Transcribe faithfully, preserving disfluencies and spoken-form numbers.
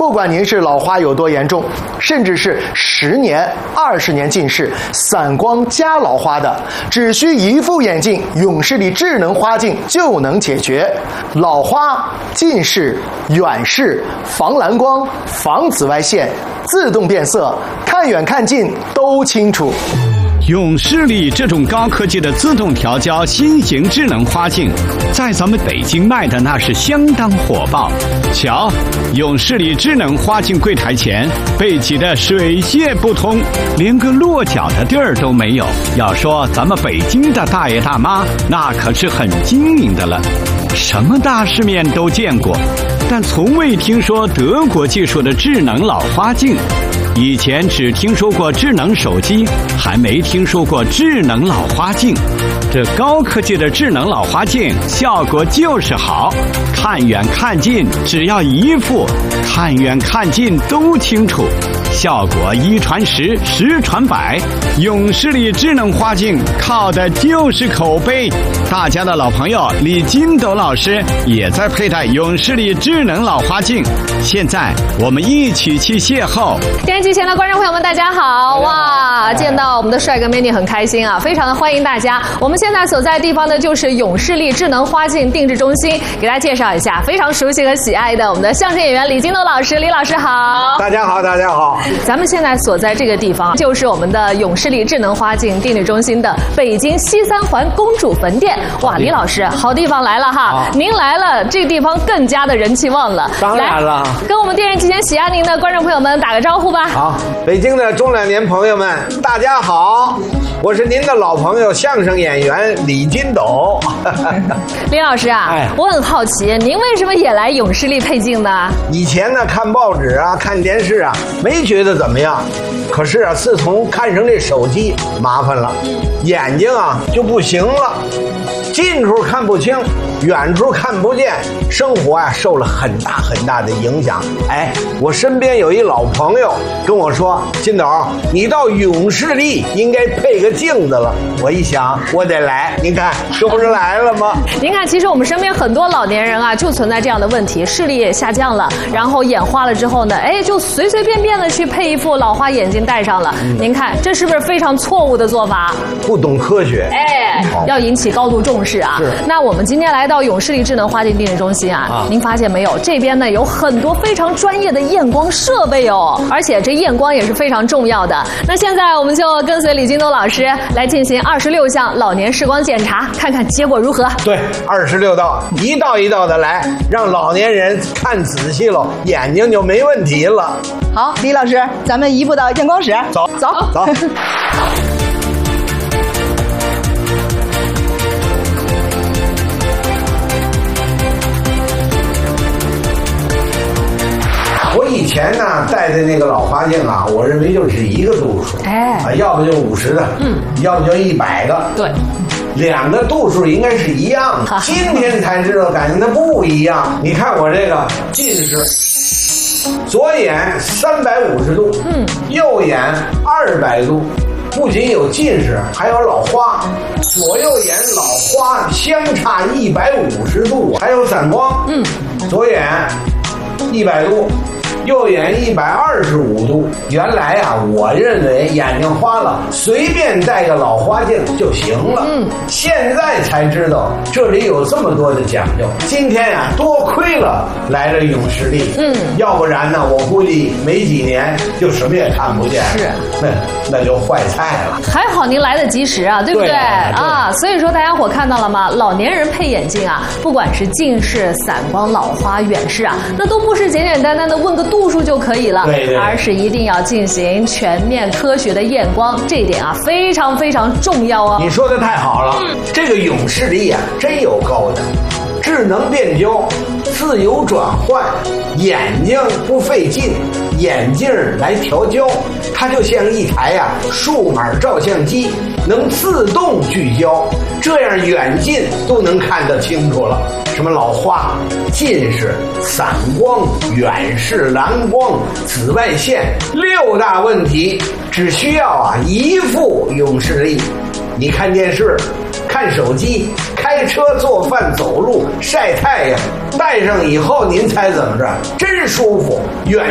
不管您是老花有多严重，甚至是十年、二十年近视、散光加老花的，只需一副眼镜，永视力智能花镜就能解决。老花、近视、远视、防蓝光、防紫外线、自动变色，看远看近都清楚。 永视力这种高科技的自动调焦新型智能花镜，在咱们北京卖的那是相当火爆。瞧，永视力智能花镜柜台前被挤得水泄不通，连个落脚的地儿都没有。要说咱们北京的大爷大妈，那可是很精明的了，什么大世面都见过，但从未听说德国技术的智能老花镜。以前只听说过智能手机，还没听说过智能老花镜。这高科技的智能老花镜效果就是好，看远看近只要一副，看远看近都清楚，效果一传十，十传百。永视力智能花镜靠的就是口碑。大家的老朋友李金斗老师也在佩戴永视力智能老花镜，现在我们一起去邂逅。 电视机前的观众朋友们，大家好！哇，见到我们的帅哥美女很开心啊，非常的欢迎大家。我们现在所在的地方呢，就是永视力智能花镜定制中心，给大家介绍一下非常熟悉和喜爱的我们的相声演员李金斗老师。李老师好！ 大家好，大家好！ 咱们现在所在这个地方，就是我们的永视力智能花镜定制中心的北京西三环公主坟店。哇，李老师，好地方来了哈！您来了，这个地方更加的人气旺了。 当然了， 跟我们电视机前喜爱您的观众朋友们打个招呼吧。 好，北京的中老年朋友们，大家好，我是您的老朋友相声演员李金斗。 李老师啊，哎，我很好奇，您为什么也来永视力配镜呢？ 以前呢，看报纸啊，看电视啊，没觉得怎么样。可是啊，自从看上这手机，麻烦了，眼睛啊就不行了，近处看不清，远处看不见，生活啊受了很大很大的影响。哎，我身边有一老朋友跟我说，金斗，你到永视力应该配个镜子了。我一想，我得来，您看这不是来了吗？ 您看，其实我们身边很多老年人啊，就存在这样的问题，视力也下降了，然后眼花了之后呢，哎，就随随便便的去配一副老花眼镜戴上了。嗯、您看，这是不是非常错误的做法？ 不懂科学， 哎，要引起高度重视啊。那我们今天来到永视力智能花镜定制中心啊，啊您发现没有？这边呢有很多非常专业的验光设备哦，而且这验光也是非常重要的。那现在我们就跟随李金斗老师来进行二十六项老年视光检查，看看结果如何。 对，二十六道，一道一道的来，让老年人看仔细了，眼睛就没问题了。 好，李老师，咱们移步到验光室， 走走走。我以前呢戴的那个老花镜啊，我认为就是一个度数，哎，啊，要不就五十的，嗯，要不就一百个， 对， 两个度数应该是一样的。今天才知道，感觉它不一样。你看我这个近视，左眼三百五十度，嗯，右眼二百度。不仅有近视，还有老花，左右眼老花相差一百五十度，还有散光，嗯，左眼一百度。右眼一百二十五度。原来啊，我认为眼睛花了，随便戴个老花镜就行了。嗯，现在才知道这里有这么多的讲究。今天啊，多亏了来了永视力。嗯，要不然呢，我估计没几年就什么也看不见。是，那那就坏菜了。 还好您来得及时啊，对不对？对啊，所以说大家伙看到了吗？老年人配眼镜啊，不管是近视、散光、老花、远视啊，那都不是简简单单的问个度数就可以了，对对，而是一定要进行全面科学的验光，这一点啊非常非常重要哦。 你说的太好了，嗯、这个永视力啊真有高的，智能变焦，自由转换，眼睛不费劲，眼镜来调焦，它就像一台啊数码照相机，能自动聚焦，这样远近都能看得清楚了。什么老花、近视、散光、远视、蓝光、紫外线六大问题，只需要啊一副永视力。你看电视、看手机、开车、做饭、走路、晒太阳，戴上以后您猜怎么着？真舒服，远